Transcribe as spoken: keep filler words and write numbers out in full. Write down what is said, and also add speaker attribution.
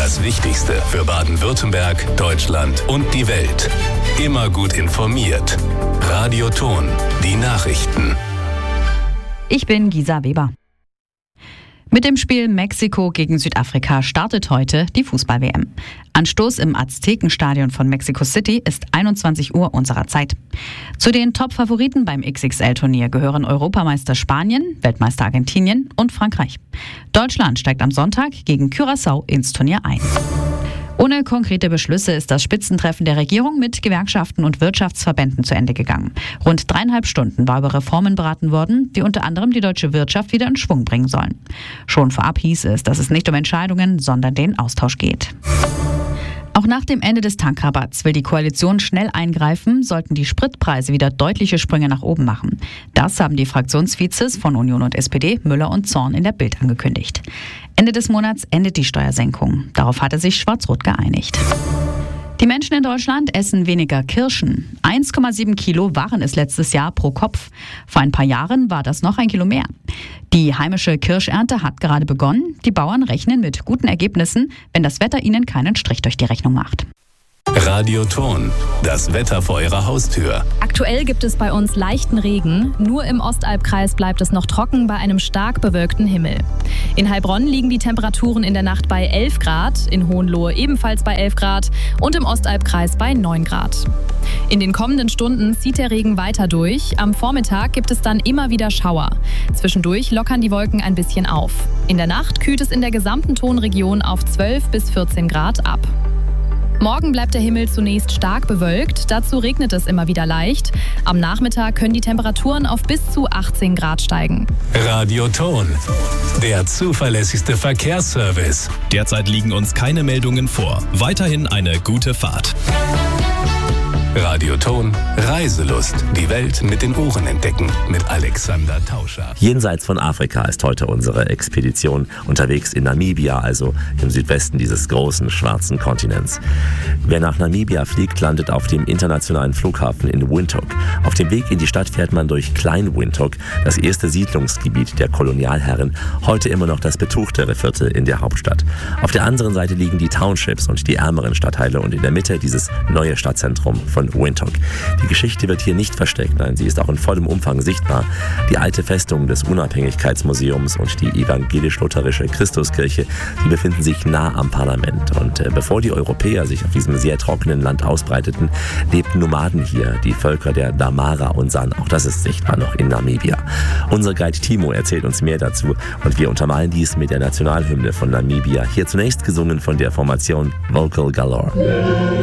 Speaker 1: Das Wichtigste für Baden-Württemberg, Deutschland und die Welt. Immer gut informiert. Radio Ton, die Nachrichten.
Speaker 2: Ich bin Gisa Weber. Mit dem Spiel Mexiko gegen Südafrika startet heute die Fußball-W M. Anstoß im Aztekenstadion von Mexico City ist einundzwanzig Uhr unserer Zeit. Zu den Top-Favoriten beim X X L-Turnier gehören Europameister Spanien, Weltmeister Argentinien und Frankreich. Deutschland steigt am Sonntag gegen Curaçao ins Turnier ein. Ohne konkrete Beschlüsse ist das Spitzentreffen der Regierung mit Gewerkschaften und Wirtschaftsverbänden zu Ende gegangen. Rund dreieinhalb Stunden war über Reformen beraten worden, die unter anderem die deutsche Wirtschaft wieder in Schwung bringen sollen. Schon vorab hieß es, dass es nicht um Entscheidungen, sondern den Austausch geht. Auch nach dem Ende des Tankrabatts will die Koalition schnell eingreifen, sollten die Spritpreise wieder deutliche Sprünge nach oben machen. Das haben die Fraktionsvizes von Union und S P D, Müller und Zorn, in der Bild angekündigt. Ende des Monats endet die Steuersenkung. Darauf hatte sich Schwarz-Rot geeinigt. Die Menschen in Deutschland essen weniger Kirschen. eins Komma sieben Kilo waren es letztes Jahr pro Kopf. Vor ein paar Jahren war das noch ein Kilo mehr. Die heimische Kirschernte hat gerade begonnen. Die Bauern rechnen mit guten Ergebnissen, wenn das Wetter ihnen keinen Strich durch die Rechnung macht.
Speaker 1: Radio Ton, das Wetter vor Ihrer Haustür.
Speaker 3: Aktuell gibt es bei uns leichten Regen. Nur im Ostalbkreis bleibt es noch trocken bei einem stark bewölkten Himmel. In Heilbronn liegen die Temperaturen in der Nacht bei elf Grad, in Hohenlohe ebenfalls bei elf Grad und im Ostalbkreis bei neun Grad. In den kommenden Stunden zieht der Regen weiter durch. Am Vormittag gibt es dann immer wieder Schauer. Zwischendurch lockern die Wolken ein bisschen auf. In der Nacht kühlt es in der gesamten Tonregion auf zwölf bis vierzehn Grad ab. Morgen bleibt der Himmel zunächst stark bewölkt, dazu regnet es immer wieder leicht. Am Nachmittag können die Temperaturen auf bis zu achtzehn Grad steigen.
Speaker 1: Radio Ton, der zuverlässigste Verkehrsservice.
Speaker 4: Derzeit liegen uns keine Meldungen vor. Weiterhin eine gute Fahrt.
Speaker 1: Radio Ton, Reiselust. Die Welt mit den Ohren entdecken. Mit Alexander Tauscher.
Speaker 5: Jenseits von Afrika ist heute unsere Expedition unterwegs in Namibia, also im Südwesten dieses großen schwarzen Kontinents. Wer nach Namibia fliegt, landet auf dem internationalen Flughafen in Windhoek. Auf dem Weg in die Stadt fährt man durch Klein-Windhoek, das erste Siedlungsgebiet der Kolonialherren, heute immer noch das betuchtere Viertel in der Hauptstadt. Auf der anderen Seite liegen die Townships und die ärmeren Stadtteile und in der Mitte dieses neue Stadtzentrum von Windhoek. Die Geschichte wird hier nicht versteckt, nein, sie ist auch in vollem Umfang sichtbar. Die alte Festung des Unabhängigkeitsmuseums und die evangelisch-lutherische Christuskirche, die befinden sich nah am Parlament. Und äh, bevor die Europäer sich auf diesem sehr trockenen Land ausbreiteten, lebten Nomaden hier, die Völker der Damara und San. Auch das ist sichtbar noch in Namibia. Unser Guide Timo erzählt uns mehr dazu und wir untermalen dies mit der Nationalhymne von Namibia. Hier zunächst gesungen von der Formation Vocal Galore.